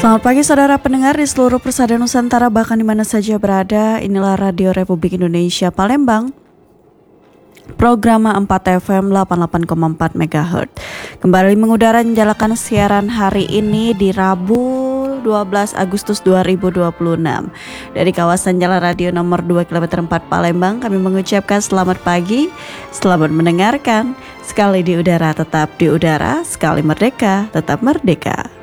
Selamat pagi saudara pendengar di seluruh persada Nusantara bahkan di mana saja berada. Inilah Radio Republik Indonesia Palembang. Program 4 FM 88,4 MHz. Kembali mengudara menjalankan siaran hari ini di Rabu 12 Agustus 2026. Dari kawasan Jalan Radio nomor 2 km 4 Palembang, kami mengucapkan selamat pagi, selamat mendengarkan. Sekali di udara tetap di udara, sekali merdeka tetap merdeka.